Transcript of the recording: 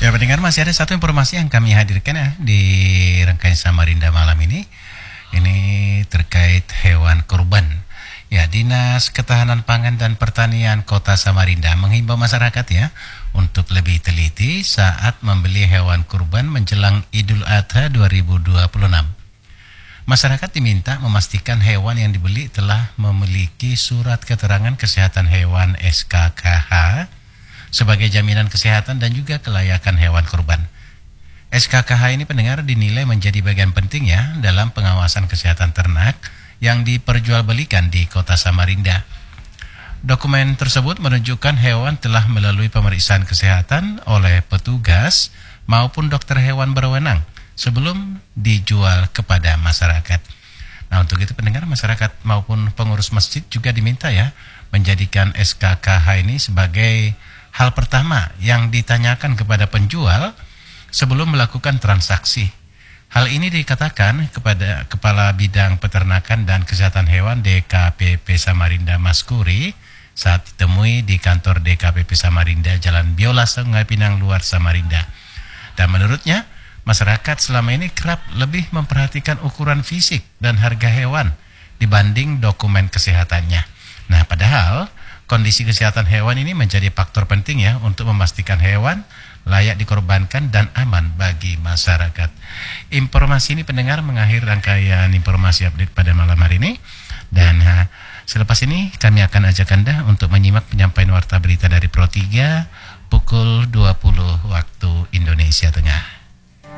Ya pendengar, masih ada satu informasi yang kami hadirkan ya di rangkaian Samarinda malam ini. Ini terkait hewan kurban. Ya, Dinas Ketahanan Pangan dan Pertanian Kota Samarinda menghimbau masyarakat ya untuk lebih teliti saat membeli hewan kurban menjelang Idul Adha 2026. Masyarakat diminta memastikan hewan yang dibeli telah memiliki surat keterangan kesehatan hewan SKKH sebagai jaminan kesehatan dan juga kelayakan hewan kurban. SKKH ini pendengar dinilai menjadi bagian penting ya dalam pengawasan kesehatan ternak yang diperjualbelikan di Kota Samarinda. Dokumen tersebut menunjukkan hewan telah melalui pemeriksaan kesehatan oleh petugas maupun dokter hewan berwenang sebelum dijual kepada masyarakat. Nah, untuk itu pendengar, masyarakat maupun pengurus masjid juga diminta ya menjadikan SKKH ini sebagai hal pertama yang ditanyakan kepada penjual sebelum melakukan transaksi. Hal ini dikatakan kepada Kepala Bidang Peternakan dan Kesehatan Hewan DKPP Samarinda Maskuri saat ditemui di kantor DKPP Samarinda Jalan Biola Sungai Pinang Luar Samarinda. Dan menurutnya, masyarakat selama ini kerap lebih memperhatikan ukuran fisik dan harga hewan dibanding dokumen kesehatannya. Nah, padahal kondisi kesehatan hewan ini menjadi faktor penting ya untuk memastikan hewan layak dikorbankan dan aman bagi masyarakat. Informasi ini pendengar mengakhiri rangkaian informasi update pada malam hari ini. Dan selepas ini kami akan ajak Anda untuk menyimak penyampaian warta berita dari Pro 3 pukul 20 waktu Indonesia Tengah.